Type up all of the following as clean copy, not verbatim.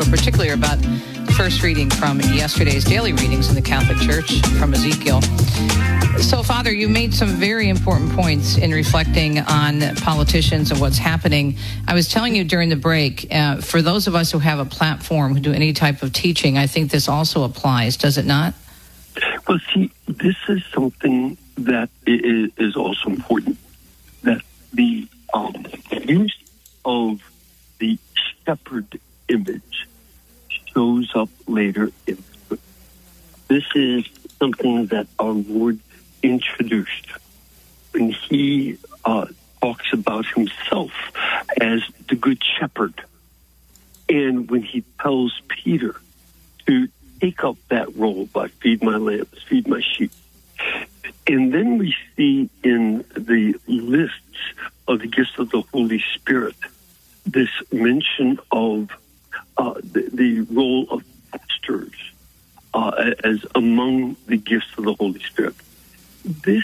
but particularly about the first reading from yesterday's daily readings in the Catholic Church from Ezekiel. So, Father, you made some very important points in reflecting on politicians and what's happening. I was telling you during the break, for those of us who have a platform, who do any type of teaching, I think this also applies, does it not? Well, see, this is something that is also important, that the use of the shepherd image shows up later in the book. This is something that our Lord introduced when he talks about himself as the good shepherd, and when he tells Peter to take up that role by feed my lambs, feed my sheep. And then we see in the lists of the gifts of the Holy Spirit this mention of the role of pastors as among the gifts of the Holy Spirit. This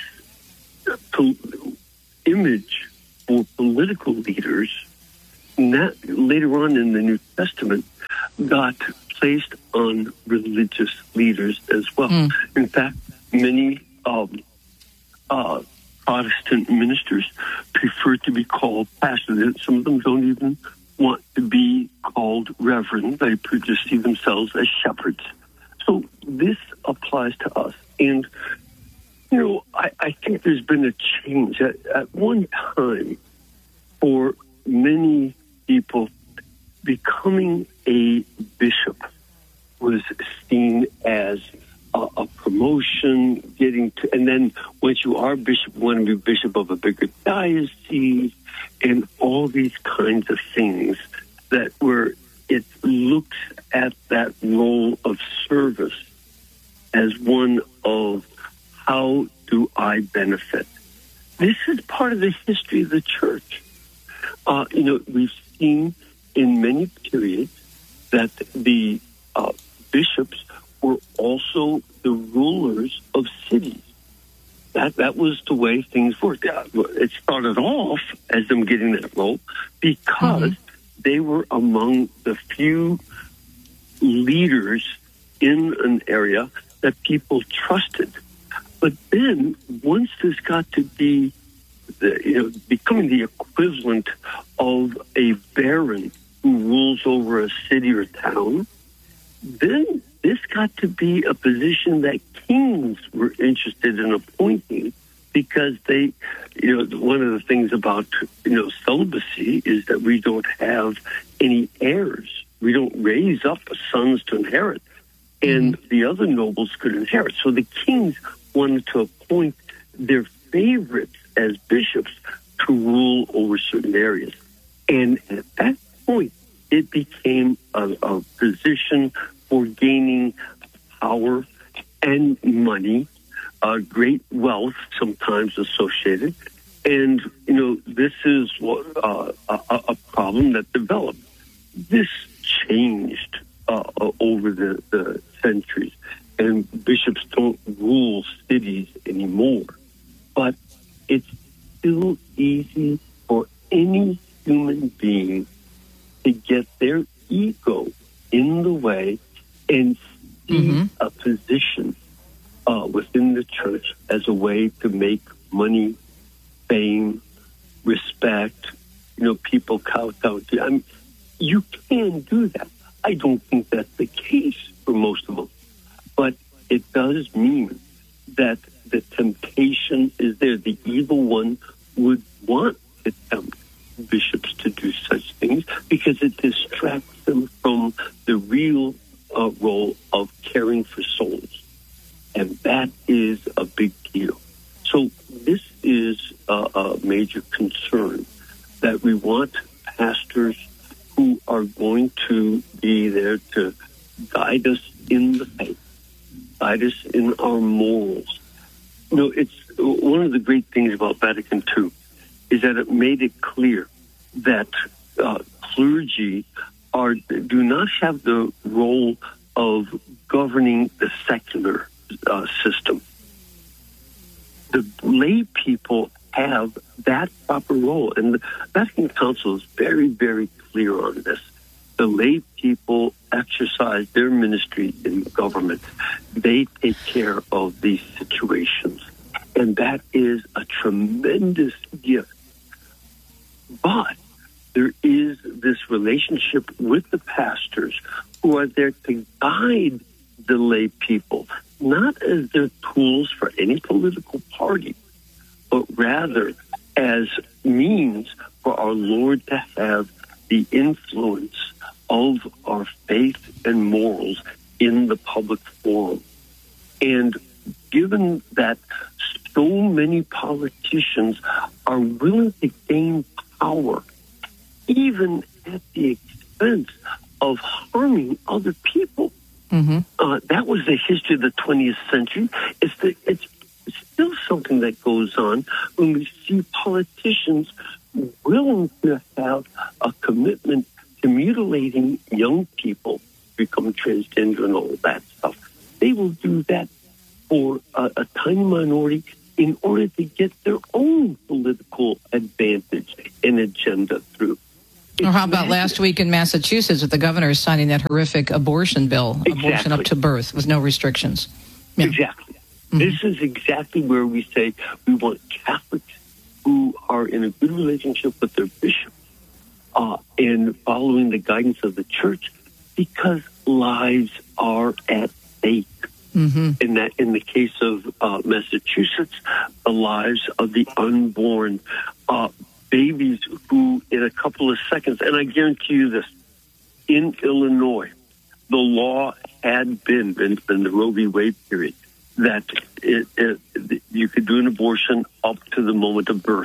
image for political leaders, later on in the New Testament, got placed on religious leaders as well. In fact, many Protestant ministers prefer to be called pastors. Some of them don't even want to be called reverend. They just see themselves as shepherds. So this applies to us. And, you know, I think there's been a change. At one time, for many people, becoming a bishop was seen as a promotion, and then once you are bishop, you want to be bishop of a bigger diocese, and all these kinds of things it looks at that role of service as one of how do I benefit. This is part of the history of the church. We've seen in many periods that the bishops were also the rulers of cities. That was the way things worked. It started off as them getting that role because they were among the few leaders in an area that people trusted. But then, once this got to be, becoming the equivalent of a baron who rules over a city or town, then this got to be a position that kings were interested in appointing, because they, one of the things about, celibacy is that we don't have any heirs. We don't raise up sons to inherit, and the other nobles could inherit. So the kings wanted to appoint their favorites as bishops to rule over certain areas. And at that point, it became a position for gaining power and money, great wealth sometimes associated. And, this is a problem that developed. This changed over the centuries, and bishops don't rule cities anymore. But it's still easy for any human being to get their ego in the way and see a position within the church as a way to make money, fame, respect. People kowtow to you. I mean, you can do that. I don't think that's the case for most of them. But it does mean that the temptation is there. The evil one would want to tempt bishops to do such things because it distracts them from the real role of caring for souls. And that is a big deal. So this is a major concern, that we want pastors who are going to be there to guide us in the faith, guide us in our morals. It's one of the great things about Vatican II is that it made it clear that clergy do not have the role of governing the secular system. The lay people have that proper role, and the Vatican Council is very, very clear on this. The lay people exercise their ministry in government, they take care of these situations. And that is a tremendous gift. But there is this relationship with the pastors who are there to guide the lay people, not as their tools for any political party, but rather as means for our Lord to have the influence of our faith and morals in the public forum. And given that so many politicians are willing to gain power, even at the expense of harming other people, that was the history of the 20th century. It's still something that goes on when we see politicians willing to have a commitment to mutilating young people, become transgender and all that stuff. They will do that for a tiny minority in order to get their own political advantage and agenda through. Or how about last week in Massachusetts with the governor signing that horrific abortion bill, abortion up to birth with no restrictions? Yeah. Exactly. This is exactly where we say we want Catholics who are in a good relationship with their bishop and following the guidance of the church, because lives are at stake. In the case of Massachusetts, the lives of the unborn babies who, in a couple of seconds, and I guarantee you this, in Illinois, the law had been the Roe v. Wade period, that you could do an abortion up to the moment of birth.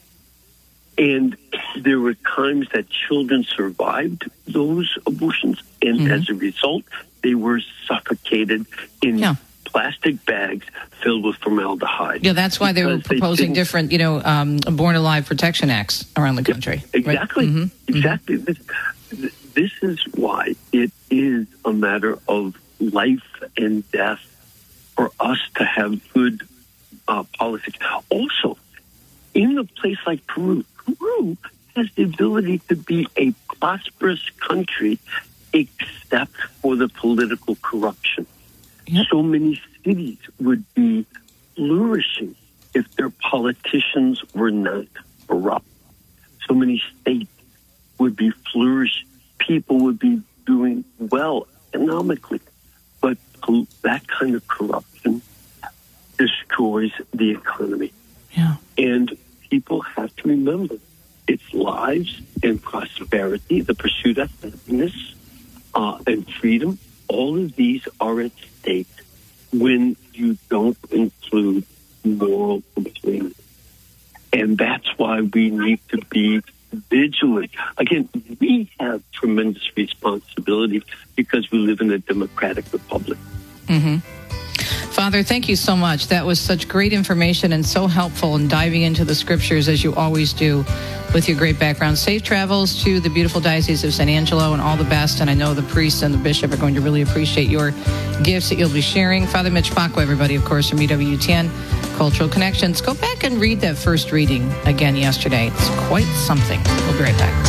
And there were times that children survived those abortions, and as a result, they were suffocated in plastic bags filled with formaldehyde. Yeah, that's why they were proposing different, born alive protection acts around the country. Exactly. Right? Exactly. This is why it is a matter of life and death for us to have good politics. Also, in a place like Peru has the ability to be a prosperous country except for the political corruption. Yep. So many cities would be flourishing if their politicians were not corrupt. So many states would be flourishing. People would be doing well economically. But that kind of corruption destroys the economy. Yeah. And people have to remember it's lives and prosperity, the pursuit of happiness and freedom. All of these are at stake when you don't include moral complaint. And that's why we need to be vigilant. Again, we have tremendous responsibility because we live in a democratic republic. Father, thank you so much. That was such great information and so helpful in diving into the scriptures as you always do with your great background. Safe travels to the beautiful Diocese of San Angelo and all the best. And I know the priest and the bishop are going to really appreciate your gifts that you'll be sharing. Father Mitch Pacwa, everybody, of course, from EWTN Cultural Connections. Go back and read that first reading again yesterday. It's quite something. We'll be right back.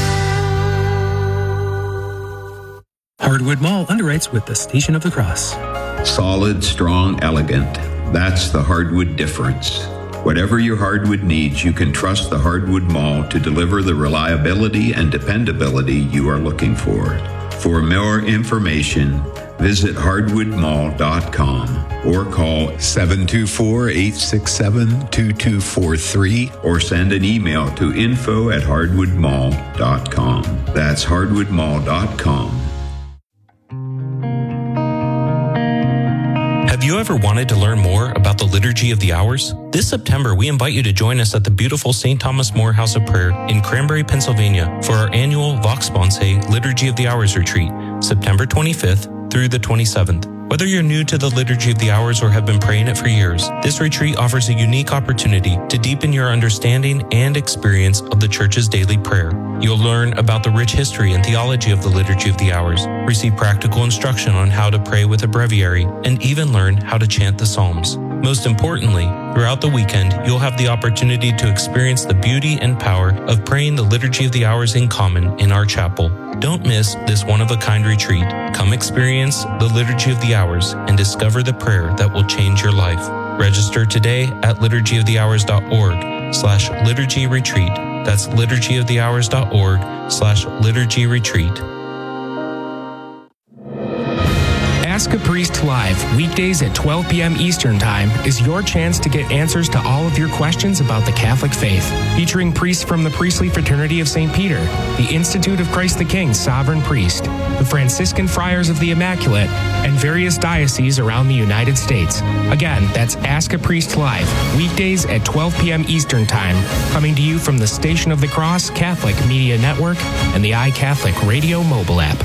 Hardwood Mall underwrites with the Station of the Cross. Solid, strong, elegant. That's the hardwood difference. Whatever your hardwood needs, you can trust the Hardwood Mall to deliver the reliability and dependability you are looking for. For more information, visit hardwoodmall.com or call 724-867-2243 or send an email to info@hardwoodmall.com. That's hardwoodmall.com. Have you ever wanted to learn more about the Liturgy of the Hours? This September, we invite you to join us at the beautiful St. Thomas More House of Prayer in Cranberry, Pennsylvania for our annual Vox Sponsae Liturgy of the Hours retreat, September 25th through the 27th. Whether you're new to the Liturgy of the Hours or have been praying it for years, this retreat offers a unique opportunity to deepen your understanding and experience of the Church's daily prayer. You'll learn about the rich history and theology of the Liturgy of the Hours, receive practical instruction on how to pray with a breviary, and even learn how to chant the Psalms. Most importantly, throughout the weekend, you'll have the opportunity to experience the beauty and power of praying the Liturgy of the Hours in common in our chapel. Don't miss this one-of-a-kind retreat. Come experience the Liturgy of the Hours and discover the prayer that will change your life. Register today at liturgyofthehours.org/liturgy retreat. That's liturgyofthehours.org/liturgy retreat. Ask a Priest Live, weekdays at 12 p.m. Eastern Time, is your chance to get answers to all of your questions about the Catholic faith. Featuring priests from the Priestly Fraternity of St. Peter, the Institute of Christ the King Sovereign Priest, the Franciscan Friars of the Immaculate, and various dioceses around the United States. Again, that's Ask a Priest Live, weekdays at 12 p.m. Eastern Time, coming to you from the Station of the Cross Catholic Media Network and the iCatholic Radio mobile app.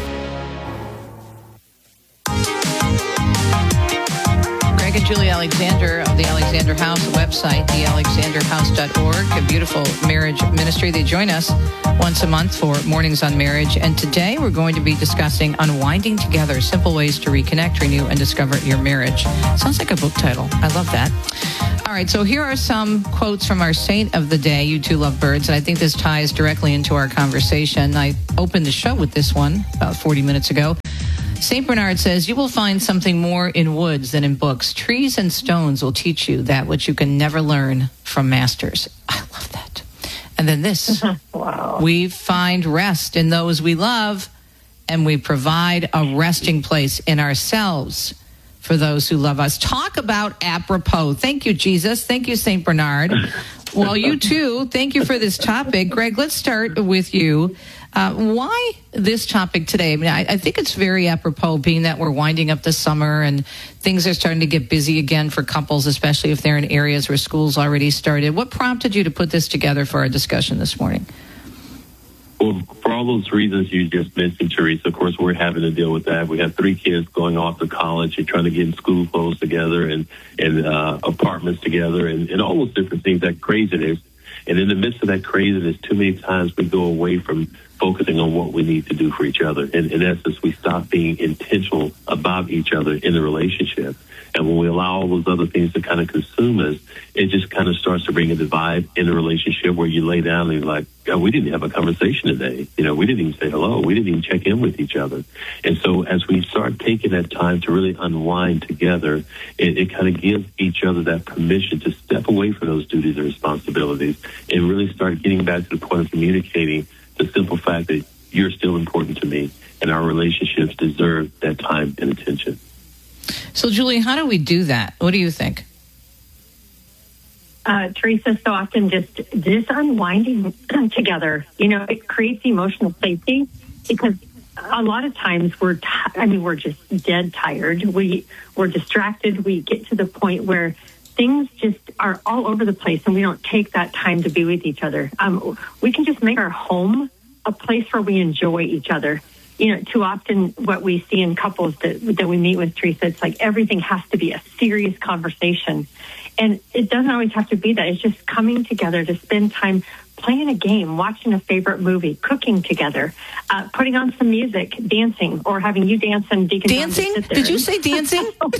Greg and Julie Alexander of the Alexander House website, thealexanderhouse.org, a beautiful marriage ministry. They join us once a month for Mornings on Marriage. And today we're going to be discussing Unwinding Together, Simple Ways to Reconnect, Renew, and Discover Your Marriage. Sounds like a book title. I love that. All right, so here are some quotes from our saint of the day, You Two Love Birds, and I think this ties directly into our conversation. I opened the show with this one about 40 minutes ago. St. Bernard says, you will find something more in woods than in books. Trees and stones will teach you that which you can never learn from masters. I love that. And then this, wow. We find rest in those we love, and we provide a resting place in ourselves for those who love us. Talk about apropos. Thank you, Jesus. Thank you, St. Bernard. Well, you too. Thank you for this topic. Greg, let's start with you. Why this topic today? I mean, I think it's very apropos, being that we're winding up the summer and things are starting to get busy again for couples, especially if they're in areas where school's already started. What prompted you to put this together for our discussion this morning? Well, for all those reasons you just mentioned, Teresa, of course, we're having to deal with that. We have 3 kids going off to college and trying to get in school clothes together and apartments together and all those different things, that craziness. And in the midst of that craziness, too many times we go away from focusing on what we need to do for each other. And in essence, we stop being intentional about each other in the relationship. And when we allow all those other things to kind of consume us, it just kind of starts to bring a divide in the relationship where you lay down and you're like, God, we didn't have a conversation today. You know, we didn't even say hello. We didn't even check in with each other. And so as we start taking that time to really unwind together, it kind of gives each other that permission to step away from those duties and responsibilities and really start getting back to the point of communicating the simple fact that you're still important to me and our relationships deserve that time and attention. So, Julie, how do we do that? What do you think? Teresa, so often just unwinding together, you know, it creates emotional safety because a lot of times we're just dead tired. We're distracted. We get to the point where things just are all over the place and we don't take that time to be with each other. We can just make our home a place where we enjoy each other. You know, too often what we see in couples that we meet with, Teresa, it's like everything has to be a serious conversation. And it doesn't always have to be that. It's just coming together to spend time playing a game, watching a favorite movie, cooking together, putting on some music, dancing, or having you dance and Deacon dancing? Did you say dancing?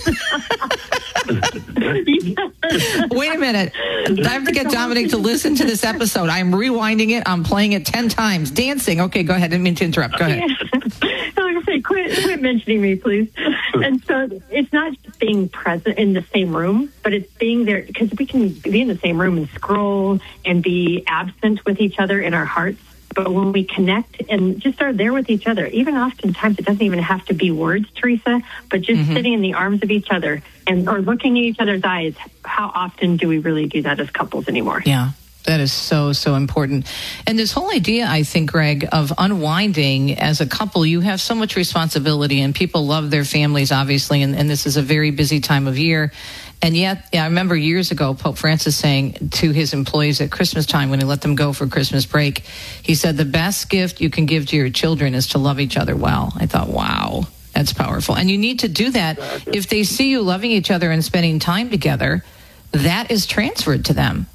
Wait a minute. I have to get Dominic to listen to this episode. I'm rewinding it. I'm playing it 10 times. Dancing. Okay, go ahead. I didn't mean to interrupt. Go ahead. Quit mentioning me, please. And so it's not just being present in the same room, but it's being there because we can be in the same room and scroll and be absent with each other in our hearts. But when we connect and just are there with each other, even oftentimes it doesn't even have to be words, Teresa, but just sitting in the arms of each other or looking at each other's eyes. How often do we really do that as couples anymore? Yeah. That is so, so important. And this whole idea, I think, Greg, of unwinding as a couple, you have so much responsibility and people love their families, obviously, and this is a very busy time of year. And yet, I remember years ago, Pope Francis saying to his employees at Christmas time when he let them go for Christmas break, he said, the best gift you can give to your children is to love each other well. I thought, wow, that's powerful. And you need to do that. If they see you loving each other and spending time together, that is transferred to them.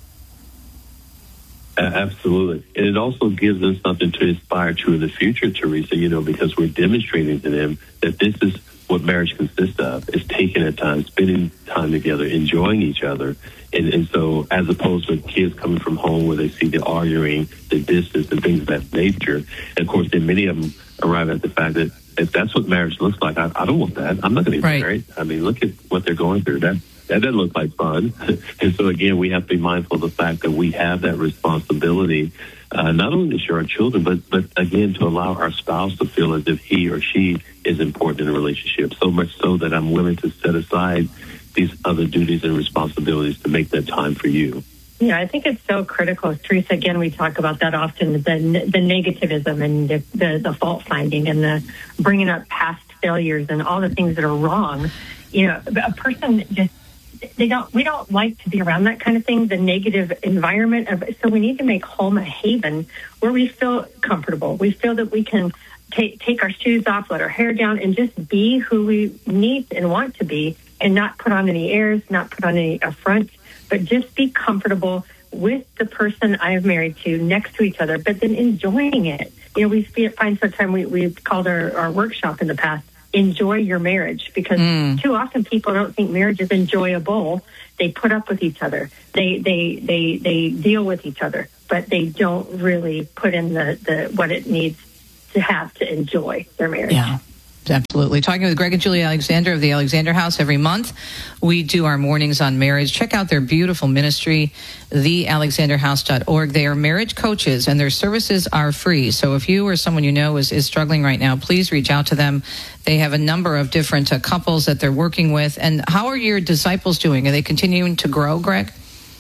Absolutely. And it also gives them something to aspire to in the future, Teresa, you know, because we're demonstrating to them that this is what marriage consists of, is taking that time, spending time together, enjoying each other. And so as opposed to kids coming from home where they see the arguing, the distance, and things of that nature. And of course, then many of them arrive at the fact that if that's what marriage looks like, I don't want that. I'm not going to be married. I mean, look at what they're going through. That doesn't look like fun. And so, again, we have to be mindful of the fact that we have that responsibility, not only to share our children, but again, to allow our spouse to feel as if he or she is important in a relationship, so much so that I'm willing to set aside these other duties and responsibilities to make that time for you. Yeah, I think it's so critical. Teresa, again, we talk about that often, the negativism and the fault finding and the bringing up past failures and all the things that are wrong. You know, a person just, we don't like to be around that kind of thing, the negative environment so we need to make home a haven where we feel comfortable. We feel that we can take our shoes off, let our hair down, and just be who we need and want to be, and not put on any airs, not put on any affront, but just be comfortable with the person I've married to next to each other, but then enjoying it. You know, we find sometimes we've called our workshop in the past, enjoy your marriage, because too often people don't think marriage is enjoyable. They put up with each other. They deal with each other, but they don't really put in the what it needs to have to enjoy their marriage. Yeah. Absolutely. Talking with Greg and Julie Alexander of the Alexander House every month. We do our mornings on marriage. Check out their beautiful ministry, thealexanderhouse.org. They are marriage coaches, and their services are free. So if you or someone you know is struggling right now, please reach out to them. They have a number of different couples that they're working with. And how are your disciples doing? Are they continuing to grow, Greg?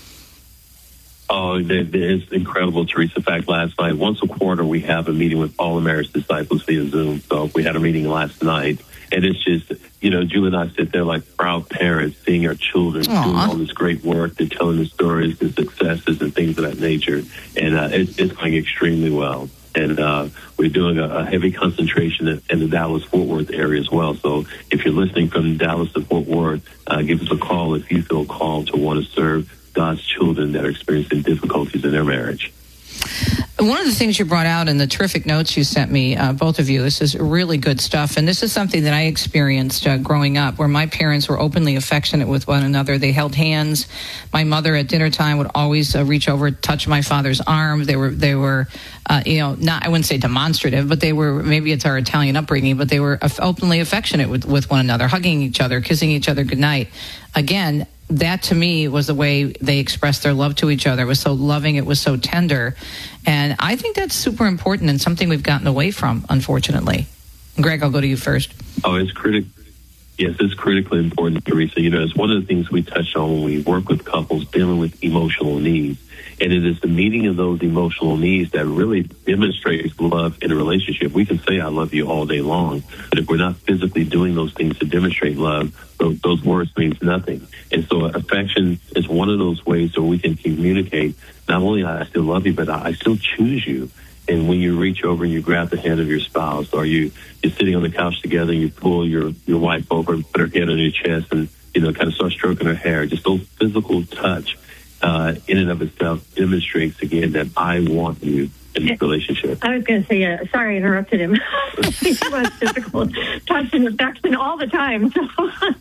Oh, it's incredible, Teresa. In fact, last night, once a quarter, we have a meeting with all the marriage disciples via Zoom. So we had a meeting last night. And it's just, you know, Julie and I sit there like proud parents, seeing our children doing all this great work. They're telling the stories, the successes, and things of that nature. And it's going extremely well. And we're doing a heavy concentration in the Dallas-Fort Worth area as well. So if you're listening from Dallas to Fort Worth, give us a call if you feel called to want to serve God's children that are experiencing difficulties in their marriage. One of the things you brought out in the terrific notes you sent me, both of you, this is really good stuff. And this is something that I experienced growing up, where my parents were openly affectionate with one another. They held hands. My mother at dinner time would always reach over, touch my father's arm. They were not, I wouldn't say demonstrative, but they were, maybe it's our Italian upbringing, but they were openly affectionate with one another, hugging each other, kissing each other goodnight. Again, that to me was the way they expressed their love to each other. It was so loving. It was so tender. And I think that's super important and something we've gotten away from, unfortunately. Greg, I'll go to you first. Oh, it's critical. Yes, it's critically important, Teresa. You know, it's one of the things we touch on when we work with couples dealing with emotional needs. And it is the meeting of those emotional needs that really demonstrates love in a relationship. We can say, I love you all day long, but if we're not physically doing those things to demonstrate love, those words means nothing. And so affection is one of those ways where we can communicate, not only I still love you, but I still choose you. And when you reach over and you grab the hand of your spouse, or you're sitting on the couch together and you pull your wife over and put her head on your chest and, you know, kind of start stroking her hair, just those physical touch in and of itself demonstrates, again, that I want you in this relationship. I was going to say, sorry I interrupted him. He wants physical touch and affection all the time. So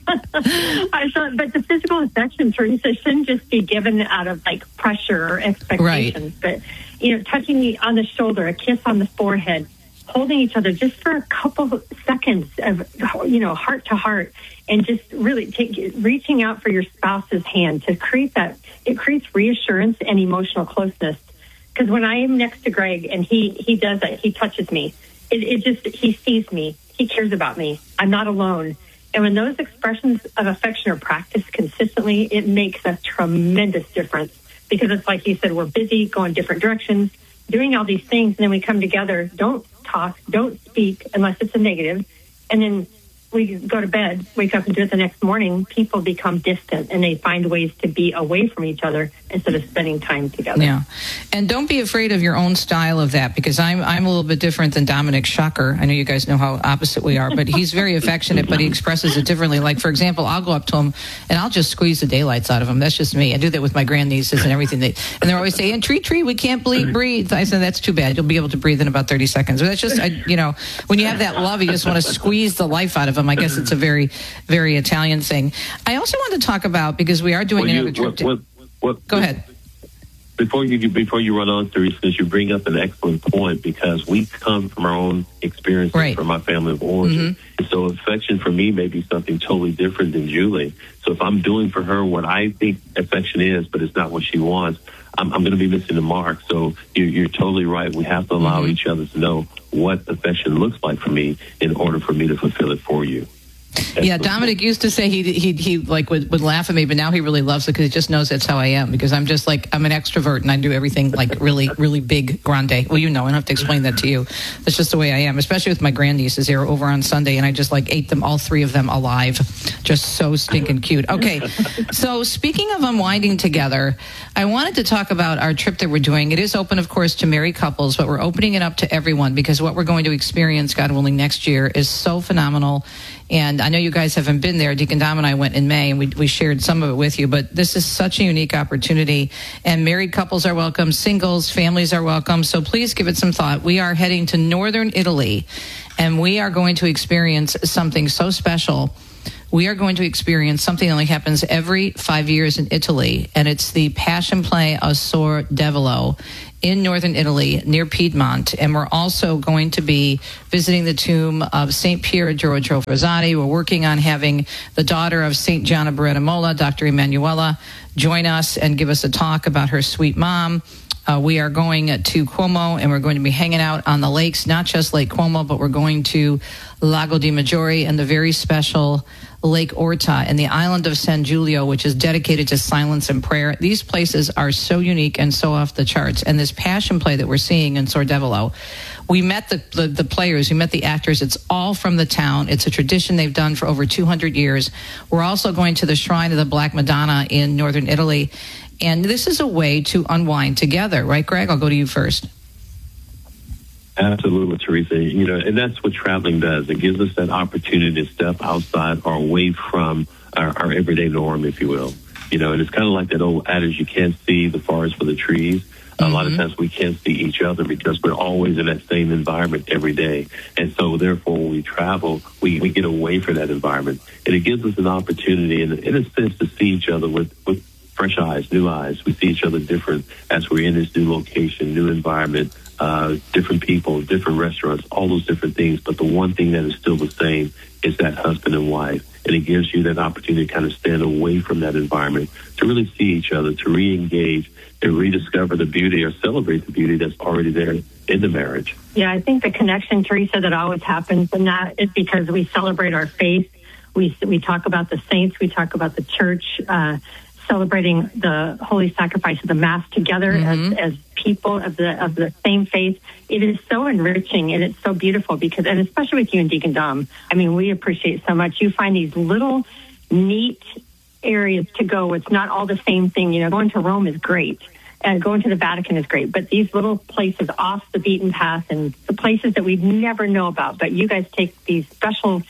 I thought, but the physical affection, Teresa, shouldn't just be given out of like pressure or expectations. Right. But, you know, touching me on the shoulder, a kiss on the forehead, holding each other just for a couple seconds of, you know, heart to heart, and just really reaching out for your spouse's hand to create that. It creates reassurance and emotional closeness. Because when I am next to Greg and he does that, he touches me. He sees me. He cares about me. I'm not alone. And when those expressions of affection are practiced consistently, it makes a tremendous difference. Because it's like you said, we're busy, going different directions, doing all these things, and then we come together, don't talk, don't speak unless it's a negative, and then we go to bed, wake up and do it the next morning. People become distant and they find ways to be away from each other instead of spending time together. Yeah. And don't be afraid of your own style of that, because I'm a little bit different than Dominic Shocker. I know you guys know how opposite we are, but he's very affectionate, but he expresses it differently. Like, for example, I'll go up to him and I'll just squeeze the daylights out of him. That's just me. I do that with my grandnieces and everything. And they're always saying, tree, we can't breathe. I said, that's too bad. You'll be able to breathe in about 30 seconds. But that's just, when you have that love, you just want to squeeze the life out of them. them. I guess it's a very, very Italian thing. I also want to talk about, because we are doing another trip. Go ahead. Before you run on, Teresa, you bring up an excellent point, because we come from our own experiences from my family of origin. And so affection for me may be something totally different than Julie. So if I'm doing for her what I think affection is, but it's not what she wants, I'm going to be missing the mark. So you're totally right. We have to allow each other to know what affection looks like for me in order for me to fulfill it for you. Yeah, Dominic used to say he like would laugh at me, but now he really loves it because he just knows that's how I am, because I'm just like, I'm an extrovert and I do everything like really, really big, grande. Well, you know, I don't have to explain that to you. That's just the way I am, especially with my grandnieces. They were over on Sunday and I just like ate them, all three of them alive. Just so stinking cute. Okay, so speaking of unwinding together, I wanted to talk about our trip that we're doing. It is open, of course, to married couples, but we're opening it up to everyone, because what we're going to experience, God willing, next year is so phenomenal. And I know you guys haven't been there. Deacon Dom and I went in May, and we shared some of it with you. But this is such a unique opportunity. And married couples are welcome. Singles, families are welcome. So please give it some thought. We are heading to northern Italy, and we are going to experience something so special. We are going to experience something that only happens every 5 years in Italy, and it's the Passion Play of Sor Devolo in northern Italy near Piedmont. And we're also going to be visiting the tomb of St. Pier Giorgio Frassati. We're working on having the daughter of St. Gianna Beretta Molla, Dr. Emanuela, join us and give us a talk about her sweet mom. We are going to Como, and we're going to be hanging out on the lakes, not just Lake Como, but we're going to Lago di Maggiore and the very special Lake Orta and the island of San Giulio, which is dedicated to silence and prayer. These places are so unique and so off the charts. And this passion play that we're seeing in Sor Devolo, we met the players, we met the actors. It's all from the town. It's a tradition they've done for over 200 years. We're also going to the Shrine of the Black Madonna in northern Italy. And this is a way to unwind together, right, Greg? I'll go to you first. Absolutely, Teresa. You know, and that's what traveling does. It gives us that opportunity to step outside or away from our everyday norm, if you will. You know, and it's kind of like that old adage, you can't see the forest for the trees. A lot of times we can't see each other because we're always in that same environment every day. And so therefore, when we travel, we get away from that environment. And it gives us an opportunity, in a sense, to see each other with fresh eyes, new eyes. We see each other different as we're in this new location, new environment, different people, different restaurants, all those different things. But the one thing that is still the same is that husband and wife. And it gives you that opportunity to kind of stand away from that environment, to really see each other, to re-engage and rediscover the beauty or celebrate the beauty that's already there in the marriage. Yeah, I think the connection, Teresa, that always happens, and that is because we celebrate our faith. We talk about the saints. We talk about the church, celebrating the holy sacrifice of the Mass together as people of the same faith. It is so enriching and it's so beautiful because, and especially with you and Deacon Dom, I mean, we appreciate so much. You find these little neat areas to go. It's not all the same thing. You know, going to Rome is great and going to the Vatican is great, but these little places off the beaten path and the places that we'd never know about, but you guys take these special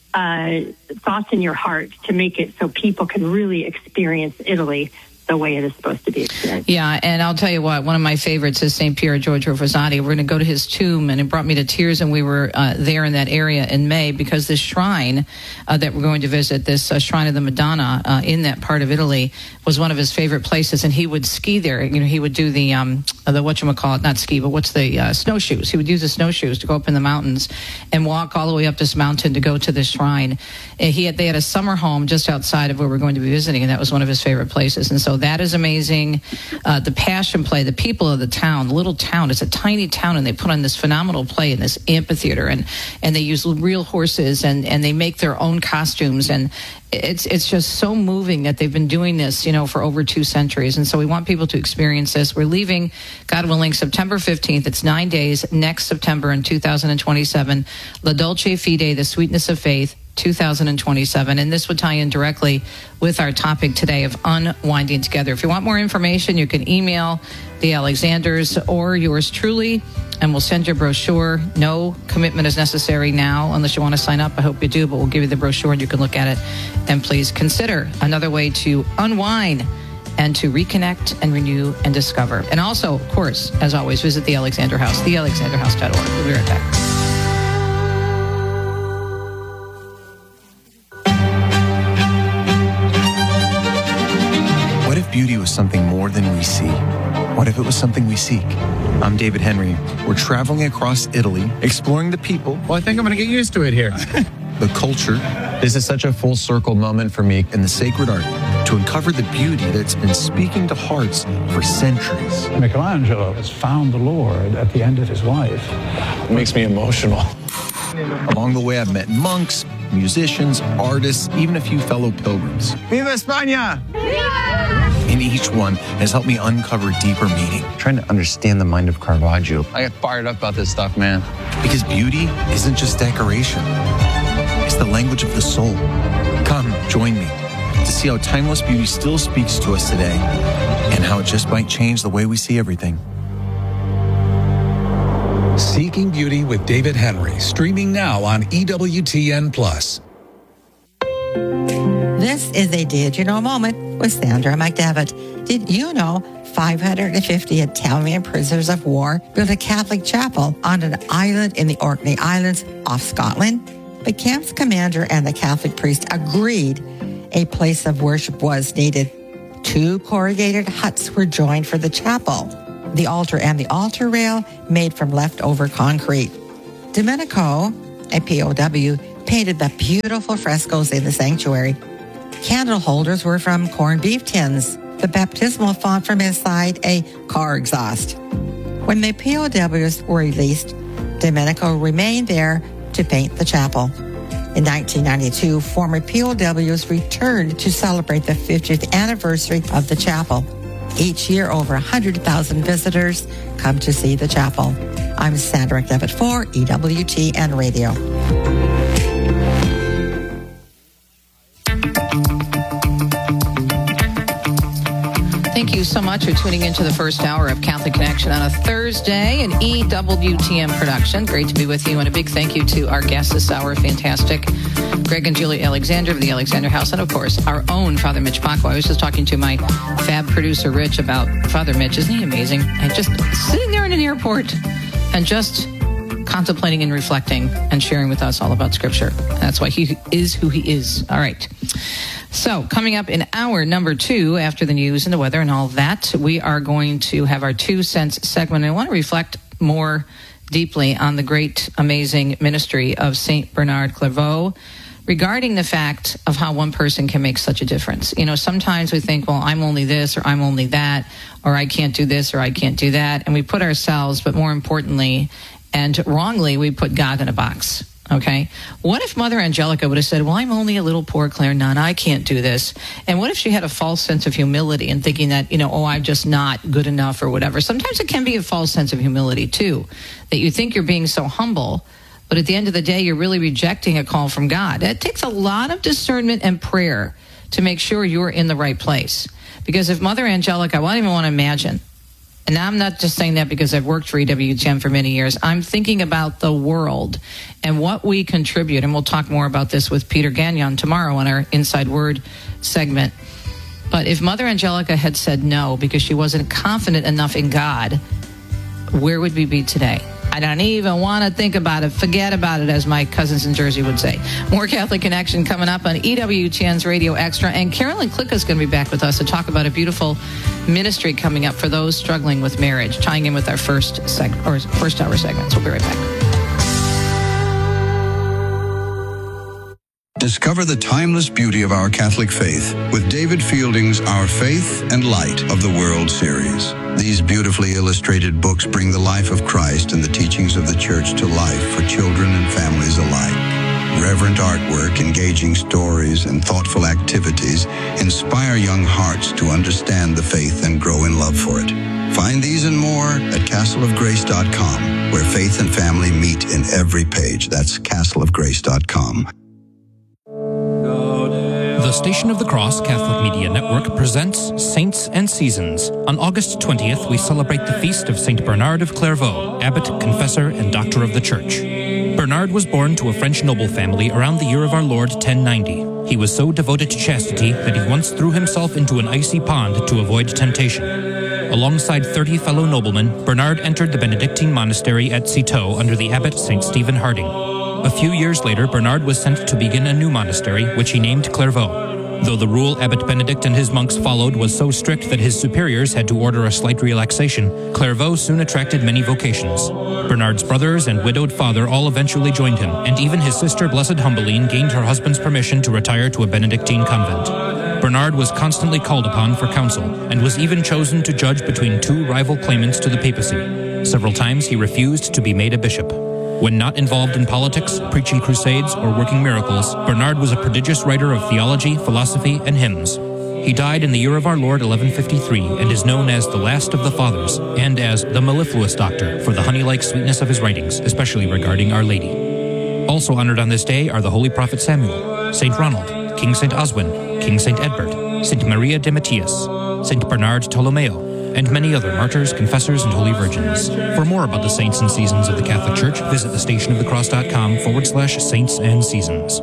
thoughts in your heart to make it so people can really experience Italy the way it is supposed to be experienced. Yeah, and I'll tell you what, one of my favorites is St. Pier Giorgio Frassati. We're going to go to his tomb, and it brought me to tears, and we were there in that area in May because this shrine that we're going to visit, this Shrine of the Madonna in that part of Italy, was one of his favorite places, and he would ski there. You know, he would do the whatchamacallit, not ski, but what's the snowshoes. He would use the snowshoes to go up in the mountains and walk all the way up this mountain to go to this shrine. They had a summer home just outside of where we're going to be visiting, and that was one of his favorite places. And so that is amazing. The Passion Play, the people of the town, the little town, it's a tiny town, and they put on this phenomenal play in this amphitheater, and they use real horses, and they make their own costumes, and it's just so moving that they've been doing this, you know, for over 2 centuries. And so we want people to experience this. We're leaving, God willing, September 15th. It's 9 days next September in 2027. La Dolce Fide, the sweetness of faith, 2027. And this would tie in directly with our topic today of unwinding together. If you want more information, you can email the Alexanders or yours truly, and we'll send you a brochure. No commitment is necessary now unless you want to sign up. I hope you do, but we'll give you the brochure and you can look at it. And please consider another way to unwind and to reconnect and renew and discover. And also, of course, as always, visit the Alexander House, thealexanderhouse.org. We'll be right back. was something more than we see? What if it was something we seek? I'm David Henry. We're traveling across Italy, exploring the people. Well, I think I'm going to get used to it here. The culture. This is such a full circle moment for me. And the sacred art to uncover the beauty that's been speaking to hearts for centuries. Michelangelo has found the Lord at the end of his life. It makes me emotional. Along the way, I've met monks, musicians, artists, even a few fellow pilgrims. Viva España! And each one has helped me uncover deeper meaning. Trying to understand the mind of Caravaggio. I get fired up about this stuff, man. Because beauty isn't just decoration. It's the language of the soul. Come, join me to see how timeless beauty still speaks to us today and how it just might change the way we see everything. Seeking Beauty with David Henry, streaming now on EWTN+. This is a Did You Know moment with Sandra McDevitt. Did you know 550 Italian prisoners of war built a Catholic chapel on an island in the Orkney Islands off Scotland? The camp's commander and the Catholic priest agreed a place of worship was needed. 2 corrugated huts were joined for the chapel. The altar and the altar rail made from leftover concrete. Domenico, a POW, painted the beautiful frescoes in the sanctuary. Candle holders were from corned beef tins. The baptismal font from inside a car exhaust. When the POWs were released, Domenico remained there to paint the chapel. In 1992, former POWs returned to celebrate the 50th anniversary of the chapel. Each year, over 100,000 visitors come to see the chapel. I'm Sandra McDevitt for EWTN Radio. Thank you so much for tuning into the first hour of Catholic Connection on a Thursday, an EWTN production. Great to be with you, and a big thank you to our guests this hour. Fantastic. Greg and Julie Alexander of the Alexander House, and of course, our own Father Mitch Paco. I was just talking to my fab producer, Rich, about Father Mitch. Isn't he amazing? And just sitting there in an airport and just contemplating and reflecting and sharing with us all about Scripture. That's why he is who he is. All right. So coming up in hour number 2, after the news and the weather and all that, we are going to have our 2 cents segment. And I want to reflect more deeply on the great, amazing ministry of St. Bernard Clairvaux regarding the fact of how one person can make such a difference. You know, sometimes we think, well, I'm only this or I'm only that, or I can't do this or I can't do that. And we put ourselves, but more importantly, and wrongly, we put God in a box. Okay. What if Mother Angelica would have said, well, I'm only a little poor Claire nun. I can't do this. And what if she had a false sense of humility and thinking that, you know, oh, I'm just not good enough or whatever. Sometimes it can be a false sense of humility too, that you think you're being so humble, but at the end of the day, you're really rejecting a call from God. It takes a lot of discernment and prayer to make sure you're in the right place. Because if Mother Angelica, I don't even want to imagine, and I'm not just saying that because I've worked for EWTN for many years. I'm thinking about the world and what we contribute. And we'll talk more about this with Peter Gagnon tomorrow on our Inside Word segment. But if Mother Angelica had said no because she wasn't confident enough in God, where would we be today? I don't even want to think about it. Forget about it, as my cousins in Jersey would say. More Catholic Connection coming up on EWTN's Radio Extra. And Carolyn Klicka is going to be back with us to talk about a beautiful ministry coming up for those struggling with marriage, tying in with our first hour segments. We'll be right back. Discover the timeless beauty of our Catholic faith with David Fielding's Our Faith and Light of the World series. These beautifully illustrated books bring the life of Christ and the teachings of the Church to life for children and families alike. Reverent artwork, engaging stories, and thoughtful activities inspire young hearts to understand the faith and grow in love for it. Find these and more at castleofgrace.com, where faith and family meet in every page. That's castleofgrace.com. The Station of the Cross Catholic Media Network presents Saints and Seasons. On August 20th, we celebrate the feast of St. Bernard of Clairvaux, abbot, confessor, and doctor of the Church. Bernard was born to a French noble family around the year of our Lord 1090. He was so devoted to chastity that he once threw himself into an icy pond to avoid temptation. Alongside 30 fellow noblemen, Bernard entered the Benedictine monastery at Citeaux under the abbot St. Stephen Harding. A few years later, Bernard was sent to begin a new monastery, which he named Clairvaux. Though the rule Abbot Benedict and his monks followed was so strict that his superiors had to order a slight relaxation, Clairvaux soon attracted many vocations. Bernard's brothers and widowed father all eventually joined him, and even his sister Blessed Humbeline gained her husband's permission to retire to a Benedictine convent. Bernard was constantly called upon for counsel, and was even chosen to judge between two rival claimants to the papacy. Several times he refused to be made a bishop. When not involved in politics, preaching crusades, or working miracles, Bernard was a prodigious writer of theology, philosophy, and hymns. He died in the year of our Lord 1153 and is known as the last of the Fathers and as the mellifluous doctor for the honey-like sweetness of his writings, especially regarding Our Lady. Also honored on this day are the Holy Prophet Samuel, St. Ronald, King St. Oswin, King St. Edbert, St. Maria de Matthias, St. Bernard Tolomeo, and many other martyrs, confessors, and holy virgins. For more about the saints and seasons of the Catholic Church, visit thestationofthecross.com/saints and seasons.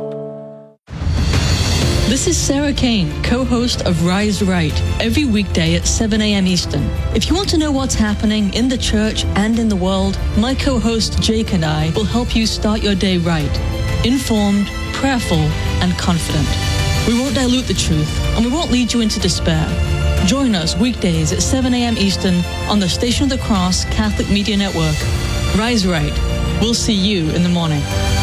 This is Sarah Kane, co-host of Rise Right, every weekday at 7 a.m. Eastern. If you want to know what's happening in the church and in the world, my co-host Jake and I will help you start your day right, informed, prayerful, and confident. We won't dilute the truth, and we won't lead you into despair. Join us weekdays at 7 a.m. Eastern on the Station of the Cross Catholic Media Network. Rise Right. We'll see you in the morning.